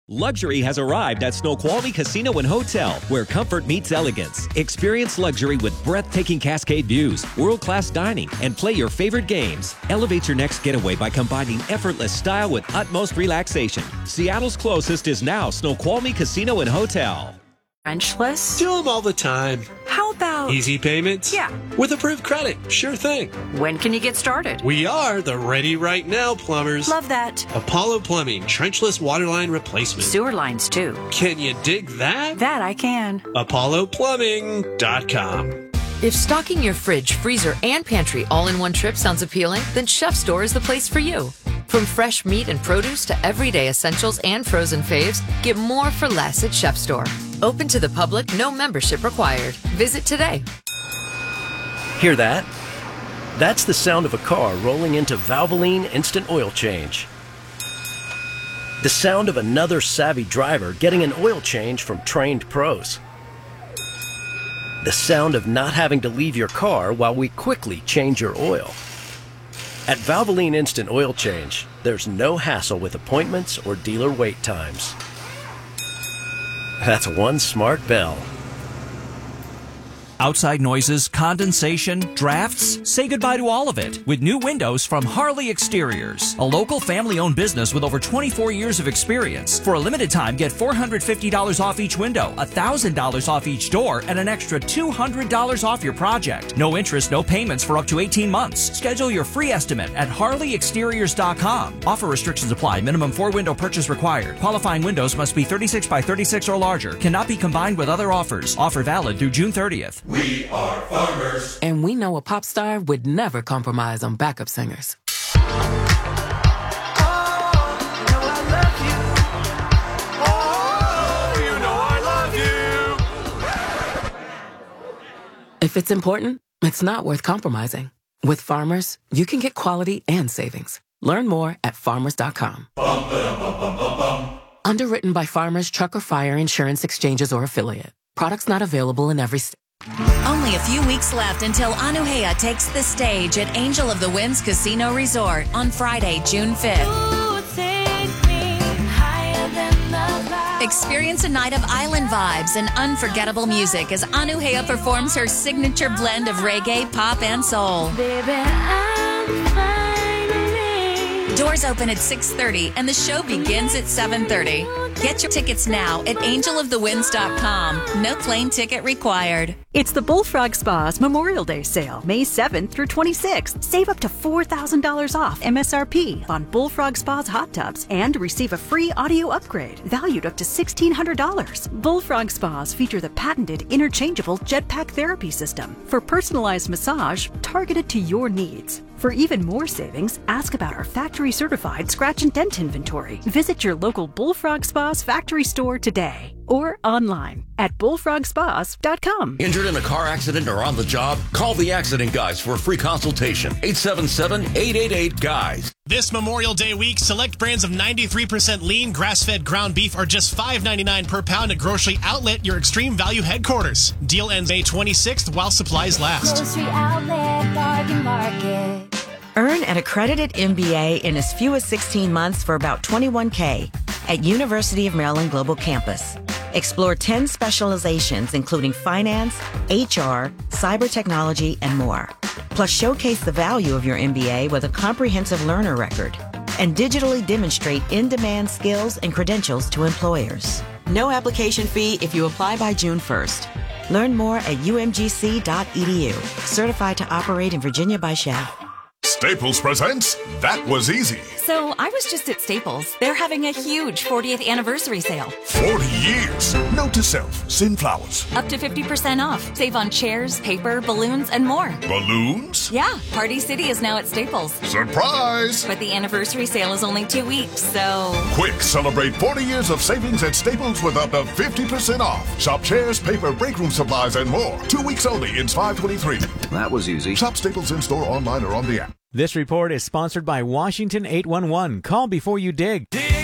Luxury has arrived at Snoqualmie Casino and Hotel, where comfort meets elegance. Experience luxury with breathtaking cascade views, world-class dining, and play your favorite games. Elevate your next getaway by combining effortless style with utmost relaxation. Seattle's closest is now Snoqualmie Casino and Hotel. Trenchless? Do them all the time. How about... Easy payments? Yeah. With approved credit. Sure thing. When can you get started? We are the Ready Right Now plumbers. Love that. Apollo Plumbing, trenchless waterline replacement. Sewer lines, too. Can you dig that? That I can. ApolloPlumbing.com. If stocking your fridge, freezer, and pantry all in one trip sounds appealing, then Chef Store is the place for you. From fresh meat and produce to everyday essentials and frozen faves, get more for less at Chef Store. Open to the public, no membership required. Visit today. Hear that? That's the sound of a car rolling into Valvoline Instant Oil Change. The sound of another savvy driver getting an oil change from trained pros. The sound of not having to leave your car while we quickly change your oil. At Valvoline Instant Oil Change, there's no hassle with appointments or dealer wait times. That's one smart bell. Outside noises, condensation, drafts? Say goodbye to all of it with new windows from Harley Exteriors, a local family-owned business with over 24 years of experience. For a limited time, get $450 off each window, $1,000 off each door, and an extra $200 off your project. No interest, no payments for up to 18 months. Schedule your free estimate at HarleyExteriors.com. Offer restrictions apply. Minimum 4-window purchase required. Qualifying windows must be 36 by 36 or larger. Cannot be combined with other offers. Offer valid through June 30th. We are farmers. And we know a pop star would never compromise on backup singers. If it's important, it's not worth compromising. With Farmers, you can get quality and savings. Learn more at farmers.com. Underwritten by Farmers Truck or Fire Insurance Exchanges or Affiliate. Products not available in every state. Only a few weeks left until Anuhea takes the stage at Angel of the Winds Casino Resort on Friday, June 5th. Experience a night of island vibes and unforgettable music as Anuhea performs her signature blend of reggae, pop, and soul. Doors open at 6:30 and the show begins at 7:30. Get your tickets now at angelofthewinds.com. No plane ticket required. It's the Bullfrog Spa's Memorial Day sale, May 7th through 26th. Save up to $4,000 off MSRP on Bullfrog Spa's hot tubs and receive a free audio upgrade valued up to $1,600. Bullfrog Spas feature the patented interchangeable jetpack therapy system for personalized massage targeted to your needs. For even more savings, ask about our factory-certified scratch and dent inventory. Visit your local Bullfrog Spas factory store today or online at bullfrogspas.com. Injured in a car accident or on the job? Call the Accident Guys for a free consultation. 877-888-GUYS. This Memorial Day week, select brands of 93% lean, grass-fed ground beef are just $5.99 per pound at Grocery Outlet, your extreme value headquarters. Deal ends May 26th while supplies last. Grocery Outlet, Bargain Market. Earn an accredited MBA in as few as 16 months for about $21K at University of Maryland Global Campus. Explore 10 specializations, including finance, HR, cyber technology, and more. Plus, showcase the value of your MBA with a comprehensive learner record and digitally demonstrate in-demand skills and credentials to employers. No application fee if you apply by June 1st. Learn more at umgc.edu. Certified to operate in Virginia by Shell. Staples presents That Was Easy. So I was just at Staples. They're having a huge 40th anniversary sale. 40 years. Note to self, send flowers. Up to 50% off. Save on chairs, paper, balloons, and more. Balloons? Yeah, Party City is now at Staples. Surprise! But the anniversary sale is only 2 weeks, so... Quick, celebrate 40 years of savings at Staples with up to 50% off. Shop chairs, paper, break room supplies, and more. 2 weeks only. It's 5/23. That was easy. Shop Staples in-store, online, or on the app. This report is sponsored by Washington 811. Call before you dig.